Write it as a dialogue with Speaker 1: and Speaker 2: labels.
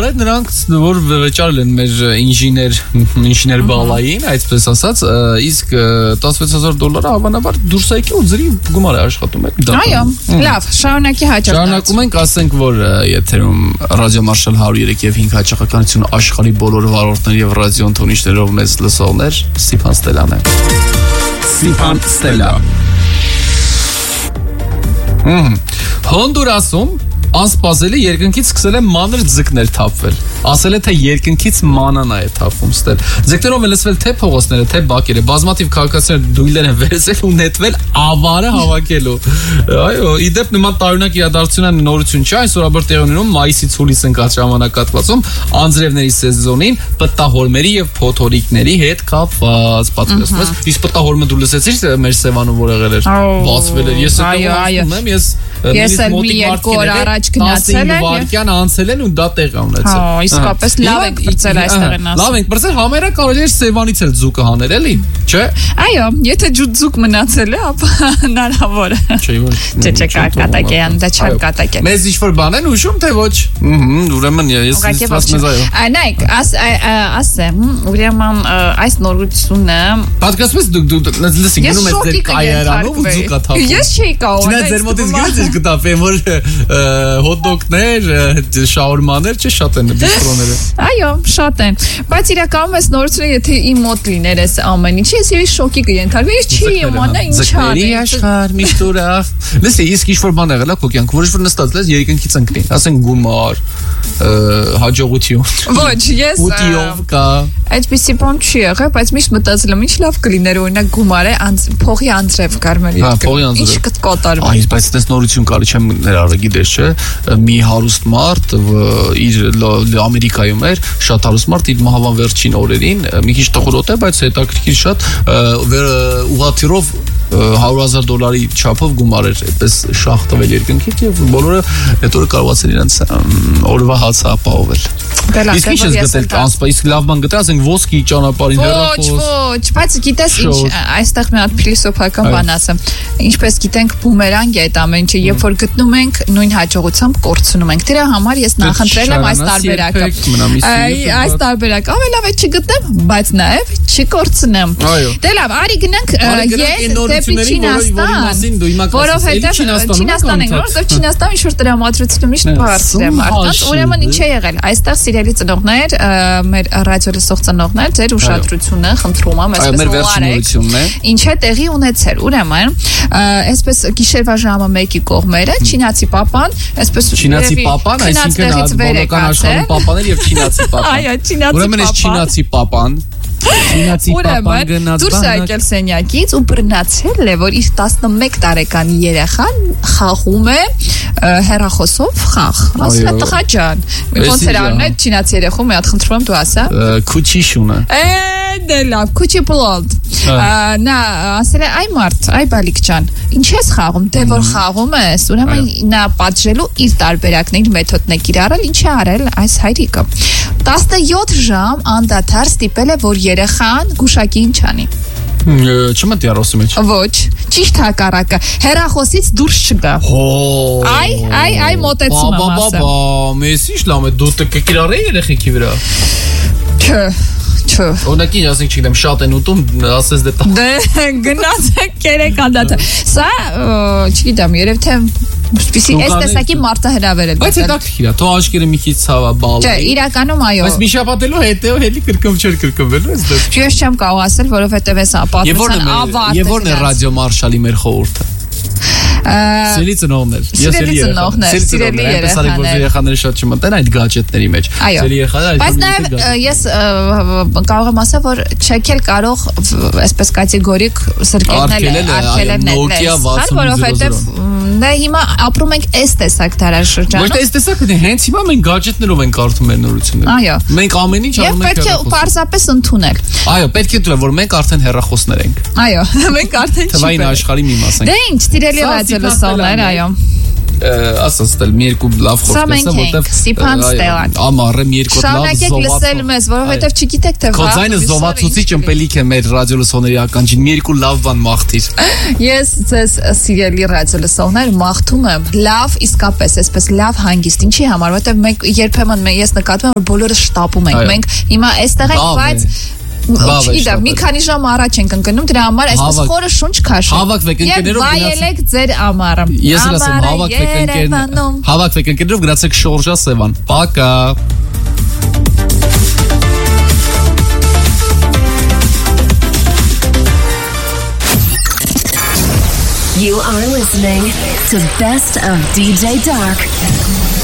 Speaker 1: գումարը նրանք որ վճարել են մեր ինժեներ բալային, այսպես ասած, իսկ $16,000 հավանաբար դուրս է եկել ու ձրի գումար է աշխատում է։
Speaker 2: Այո, լավ, շարունակի հաջորդ։
Speaker 1: Շարունակում ենք, ասենք, որ եթերում Ռադիո Մարշալ 103 եւ 5 հաճախականություն աշխարհի բոլոր վարորդներ եւ ռադիո ընթոնիչներով մեզ լսողներ, Ստիփան Ստելան է։ Ստիփան Ստելա։ Հոնդուրասում անսպասելի երկնքից սկսել է մանր ձկներ թափվել։ Ասել է թե երկնքից մանանա է թափվում ստել։ Ձկներով է լսվել թե փողոցները, թե բակերը, բազմաթիվ քաղաքացիներ դույլեր են վերցել ու նետվել ավարը հավաքելու։ Այո, իդեպ նման տարօրինակ իրադարձությունն նորություն չէ, այսօր տեղի ունենում մայիսից հուլիս ընկած ժամանակահատվածում անձրևների սեզոնին պտտահորմերի եւ փոթորիկների հետ կապված պատկերացնում ես։ Իսկ պտտահորմը դու լսեցի՞ր մեր Սևանում որ եղել էր։ Բացվել էր։ Ես
Speaker 2: մի երկու օր առաջ գնացել եմ։
Speaker 1: Վարկյան անցել են ու դա տեղ է ունեցել։
Speaker 2: Հա, իսկապես լավ եք բրծել այստեղ են ասում։
Speaker 1: Լավ եք բրծել, համարը կարելի է Սևանից էլ ձուկը հանել էլի, չէ։
Speaker 2: Այո, եթե ձուկ մնացել է, ապա հնարավոր է։ Չէ, կատակ է, դա չար կատակ է։
Speaker 1: Մեզ ինչ-որ բան են ուշում, թե ոչ։ Ուրեմն ես ասում եմ այո։
Speaker 2: Նայեք, ասեմ, ուրեմն այս նորությունը
Speaker 1: պատկերացնում ես դուք լսի գնում եք ձեր կայարանով ու ձուկա թափում։
Speaker 2: Ես չէի կարող։
Speaker 1: Չնայած ձեր մոտից գնաց կտափեմ որ հոթդոգներ, շաուրմաներ չէ շատ են բիստրոները։
Speaker 2: Այո, շատ են։ Բայց իրականում այս նորությունը եթե իմ մոտ լիներ այս ամեն ինչը, ես եւս շոկի կենթարկվեի, ես չի իմանա ինչ անել։
Speaker 1: Ձկների աշխարհ միշտ ուրախ։ Լսի, իսկ ինչ-որ բան եղել է քո կյանքում, որ ինչ-որ նստած ես երկնքից ընկնի, ասեն գումար, հաջողություն։
Speaker 2: Ոչ, ես
Speaker 1: ուտիով կա։
Speaker 2: Այդպիսի բան չի եղել, բայց միշտ մտածել եմ, ինչ լավ կլիներ օրինակ գումարը փողի անձրև կար մեր երկրում։ Ինչ կկատարվի։
Speaker 1: Այս բայց այդպես նորություն կարի չեմ ներառը, գիտես չէ, մի հարուստ մարդ իր Ամերիկայում էր, շատ հարուստ մարդ իր մահվան վերջին օրերին, մի քիչ տխուրոտ է, բայց հետաքրքիր շատ ուղղաթիռով $100,000 չափով գումար էր, այդպես շահ տվել երկնքից եւ բոլորը այդ օրը կարողացել իրենց օրվա հացը ապահովել։ Իսկ ինչ ես գտել անսպա, իսկ լավ բան գտել, ասենք ոսկի ճանապարհին հեռախոս։
Speaker 2: Ոչ, բայց գիտես ինչ, այստեղ մի հատ փիլիսոփական բան ասեմ։ Ինչպես գիտենք, բումերանգ է այդ ամեն ինչը, երբ որ գտնում ենք, նույն հաջողությամբ կորցնում ենք։ Դրա համար ես նախընտրել եմ այս տարբերակը։ Այս տարբերակը ավելի լավ է չգտնեմ, բայց նաեւ չկորցնեմ։ Դե լավ, արի գնանք ես դեպի Չինաստան, որովհետեւ Չինաստան ենք, որովհետեւ Չինաստանը ինչ-որ տրամադրություն միշտ բարձր է մարդկանց։ Ուրեմն ինչ է եղել։ Այստեղ սիրելի ծնողներ, մեր ռադիո լսող ծնողներ, ձեր ուշադրությունը խնդրում եմ, այսպես ուղղարեք։ Ինչ է տեղի ունեցել։ Ուրեմն, այսպես գիշերվա ժամը 1-ի կողմերը չինացի պապան, այսպես
Speaker 1: չինացի պապան, այսինքն բոլորական աշխարհում պապաներ եւ չինացի պապան։
Speaker 2: Այո, չինացի պապան։
Speaker 1: Ուրեմն այս չինացի պապան
Speaker 2: Ուրեմն դուրս է եկել սենյակից ու բռնացել է, որ իր 11 տարեկան երեխան խաղում է հեռախոսով խաղ։ Ասել է տղա ջան, ոնց էր անում է չինացի երեխու, մի հատ խնդրում եմ դու ասա։
Speaker 1: Քուչի շունը։
Speaker 2: Դե լավ, քուչի պլոտ։ Նա ասել է այ մարդ, այ բալիկ ջան, ինչ ես խաղում, դե որ խաղում ես, ուրեմն նա պատժելու իր տարբերակներ, մեթոդներ կիրառել, ինչ է արել այս հայրիկը։ 17 ժամ անդադար ստիպել է, որ երեխան գուշակի ինչ անի։
Speaker 1: Չմտի առոսի մեջ։
Speaker 2: Ոչ, ճիշտ հակառակը, հեռախոսից դուրս չգա։ Այ մոտեցում եմ ասեմ։
Speaker 1: Մեզ ինչ լավ է, դու կկիրառեի երեխեքի վրա։
Speaker 2: Չէ։
Speaker 1: Օրինակ ինչ ասենք, չգիտեմ, շատ են ուտում, ասես դե տա։
Speaker 2: Դե գնացեք կերեք անդադար։ Սա, չգիտեմ, երևի թե Պիսի այս տեսակի մարդը հրավերել։
Speaker 1: Բայց հետաքրքիր է, թող աչքերը մի քիչ ցավա բալի։
Speaker 2: Չէ, իրականում այո։
Speaker 1: Բայց մի շաբաթելու հետո հելի կրկով չէր կրկովելու էս դեպք։
Speaker 2: Ես չեմ կարող ասել, որովհետև էս պատմության ավարտը։
Speaker 1: Եվ ո՞րն է ռադիո Մարշալի մեր խորհուրդը։ Սիրելի ծնողներ,
Speaker 2: սիրելի
Speaker 1: երեխաները շատ չմտեն այդ գադջետների մեջ։ Սիրելի երեխաները,
Speaker 2: բայց նաև ես կարող եմ ասել, որ չեք էլ կարող այսպես կատեգորիկ սրկել որովհետև դա հիմա ապրում ենք այս տեսակ դարաշրջանում։
Speaker 1: Ոչ այս տեսակը հենց հիմա մենք գադջետներով ենք կարդում մեր նորությունները։
Speaker 2: Այո։
Speaker 1: Մենք ամեն ինչ անում ենք։
Speaker 2: Եվ պետք է պարզապես ընդունել։
Speaker 1: Այո, պետք է դուրը, որ մենք արդեն հեռախոսներ ենք։
Speaker 2: Այո, մենք արդեն
Speaker 1: թվային աշխարհի մի մաս ենք։
Speaker 2: Դե ինչ, սիրելի ռադիո լսողներ, այո։
Speaker 1: ասած մի երկու լավ խոսք
Speaker 2: որտեվ Ստիփան Ստելան
Speaker 1: ամառը մի երկու լավ
Speaker 2: շարունակեք լսել մեզ, որովհետև չգիտեք թե
Speaker 1: քո ձայնը զովացուցիչ ըմպելիք է մեր ռադիոլսողների ականջին, մի երկու լավ բան մաղթիր։
Speaker 2: Ես ձեզ սիրելի ռադիոլսողներ մաղթում եմ լավ, իսկապես այսպես լավ հանգիստ, ինչի համար, որովհետև մենք երբեմն ես նկատում եմ որ բոլորը շտապում ենք, մենք հիմա այստեղ ենք, բայց Չգիտեմ, մի քանի ժամ առաջ ենք ընկնում, դրա համար այսպես խորը շունչ քաշեք։
Speaker 1: Հավաքվեք ընկերներով
Speaker 2: գնացեք։ Եվ վայելեք ձեր ամառը։
Speaker 1: Ես ասեմ, հավաքվեք ընկերներով գնացեք Շորժա Սևան։ Պակա։
Speaker 3: You are listening to Best of DJ Dark.